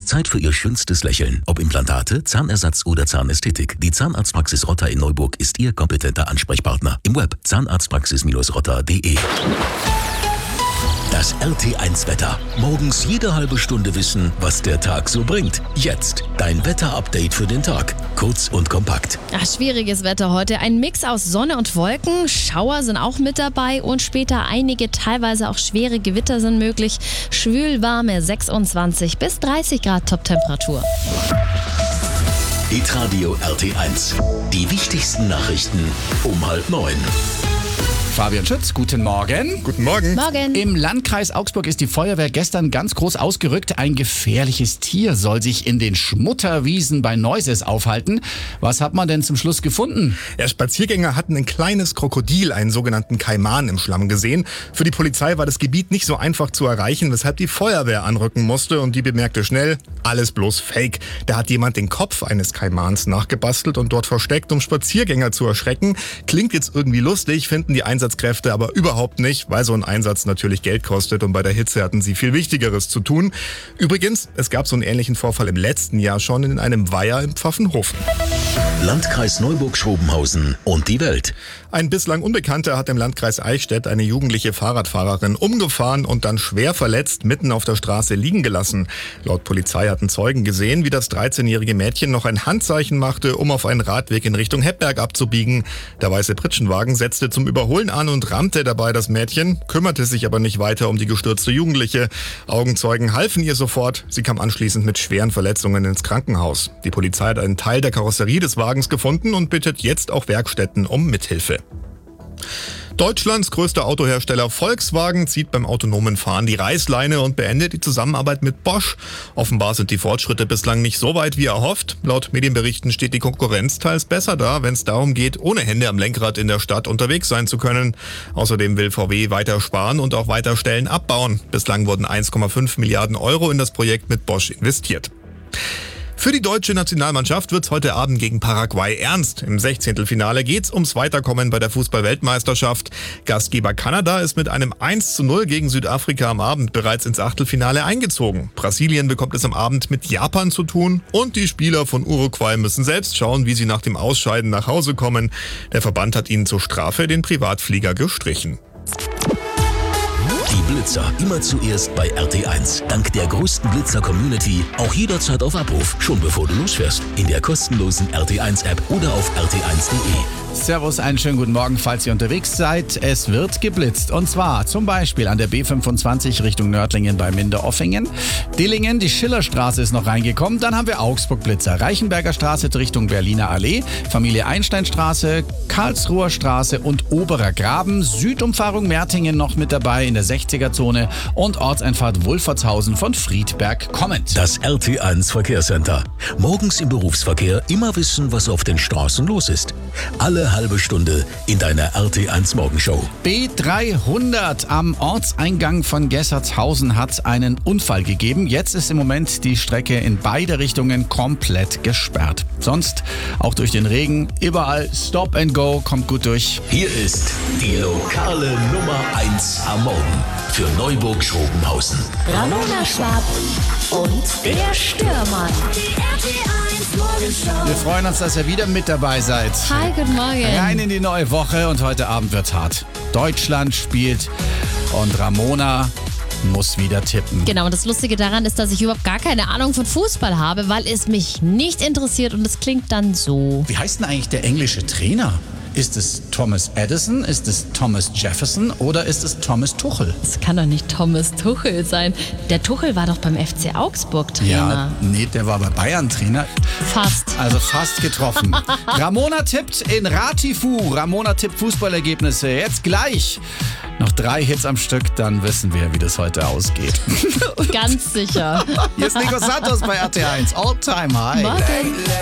Zeit für Ihr schönstes Lächeln. Ob Implantate, Zahnersatz oder Zahnästhetik. Die Zahnarztpraxis Rotter in Neuburg ist Ihr kompetenter Ansprechpartner. Im Web zahnarztpraxis-rotter.de. Das RT1-Wetter. Morgens jede halbe Stunde wissen, was der Tag so bringt. Jetzt dein Wetter-Update für den Tag. Kurz und kompakt. Schwieriges Wetter heute. Ein Mix aus Sonne und Wolken. Schauer sind auch mit dabei und später einige, teilweise auch schwere Gewitter sind möglich. Schwülwarme 26 bis 30 Grad Top-Temperatur. Hitradio RT1. Die wichtigsten Nachrichten um 8:30. Fabian Schütz, guten Morgen. Guten Morgen. Morgen. Im Landkreis Augsburg ist die Feuerwehr gestern ganz groß ausgerückt. Ein gefährliches Tier soll sich in den Schmutterwiesen bei Neuses aufhalten. Was hat man denn zum Schluss gefunden? Spaziergänger hatten ein kleines Krokodil, einen sogenannten Kaiman, im Schlamm gesehen. Für die Polizei war das Gebiet nicht so einfach zu erreichen, weshalb die Feuerwehr anrücken musste und die bemerkte schnell, alles bloß Fake. Da hat jemand den Kopf eines Kaimans nachgebastelt und dort versteckt, um Spaziergänger zu erschrecken. Klingt jetzt irgendwie lustig, finden die Einsatzkräfte aber überhaupt nicht, weil so ein Einsatz natürlich Geld kostet und bei der Hitze hatten sie viel Wichtigeres zu tun. Übrigens, es gab so einen ähnlichen Vorfall im letzten Jahr schon in einem Weiher im Pfaffenhofen. Landkreis Neuburg-Schrobenhausen und die Welt. Ein bislang Unbekannter hat im Landkreis Eichstätt eine jugendliche Fahrradfahrerin umgefahren und dann schwer verletzt mitten auf der Straße liegen gelassen. Laut Polizei hatten Zeugen gesehen, wie das 13-jährige Mädchen noch ein Handzeichen machte, um auf einen Radweg in Richtung Heppberg abzubiegen. Der weiße Pritschenwagen setzte zum Überholen an und rammte dabei das Mädchen, kümmerte sich aber nicht weiter um die gestürzte Jugendliche. Augenzeugen halfen ihr sofort. Sie kam anschließend mit schweren Verletzungen ins Krankenhaus. Die Polizei hat einen Teil der Karosserie des Wagens gefunden und bittet jetzt auch Werkstätten um Mithilfe. Deutschlands größter Autohersteller Volkswagen zieht beim autonomen Fahren die Reißleine und beendet die Zusammenarbeit mit Bosch. Offenbar sind die Fortschritte bislang nicht so weit wie erhofft. Laut Medienberichten steht die Konkurrenz teils besser da, wenn es darum geht, ohne Hände am Lenkrad in der Stadt unterwegs sein zu können. Außerdem will VW weiter sparen und auch weiter Stellen abbauen. Bislang wurden 1,5 Milliarden Euro in das Projekt mit Bosch investiert. Für die deutsche Nationalmannschaft wird's heute Abend gegen Paraguay ernst. Im 16. geht's ums Weiterkommen bei der Fußball-Weltmeisterschaft. Gastgeber Kanada ist mit einem 1:0 gegen Südafrika am Abend bereits ins Achtelfinale eingezogen. Brasilien bekommt es am Abend mit Japan zu tun und die Spieler von Uruguay müssen selbst schauen, wie sie nach dem Ausscheiden nach Hause kommen. Der Verband hat ihnen zur Strafe den Privatflieger gestrichen. Die Blitzer immer zuerst bei RT1. Dank der größten Blitzer-Community auch jederzeit auf Abruf, schon bevor du losfährst. In der kostenlosen RT1-App oder auf rt1.de. Servus, einen schönen guten Morgen, falls ihr unterwegs seid. Es wird geblitzt. Und zwar zum Beispiel an der B25 Richtung Nördlingen bei Minderoffingen. Dillingen, die Schillerstraße ist noch reingekommen. Dann haben wir Augsburg-Blitzer. Reichenberger Straße Richtung Berliner Allee. Familie Einsteinstraße, Karlsruher Straße und Oberer Graben. Südumfahrung Mertingen noch mit dabei in der 60er-Zone. Und Ortseinfahrt Wolfertshausen von Friedberg kommend. Das RT1 Verkehrscenter. Morgens im Berufsverkehr immer wissen, was auf den Straßen los ist. Alle halbe Stunde in deiner RT1 Morgenshow. B300 am Ortseingang von Gessertshausen hat einen Unfall gegeben. Jetzt ist im Moment die Strecke in beide Richtungen komplett gesperrt. Sonst auch durch den Regen überall Stop and Go, kommt gut durch. Hier ist die lokale Nummer 1 am Morgen für Neuburg-Schrobenhausen. Ramona Schwab und der Stürmann. Die RT1 Morgenshow. Wir freuen uns, dass ihr wieder mit dabei seid. Hi, guten Morgen. Rein in die neue Woche und heute Abend wird's hart. Deutschland spielt und Ramona muss wieder tippen. Genau, und das Lustige daran ist, dass ich überhaupt gar keine Ahnung von Fußball habe, weil es mich nicht interessiert und es klingt dann so. Wie heißt denn eigentlich der englische Trainer? Ist es Thomas Edison, ist es Thomas Jefferson oder ist es Thomas Tuchel? Das kann doch nicht Thomas Tuchel sein. Der Tuchel war doch beim FC Augsburg Trainer. Ja, nee, der war bei Bayern Trainer. Fast. Also fast getroffen. Ramona tippt in Ratifu. Ramona tippt Fußballergebnisse. Jetzt gleich. Noch 3 Hits am Stück, dann wissen wir, wie das heute ausgeht. Ganz sicher. Hier ist Nico Santos bei RT1. All Time High. Morgen.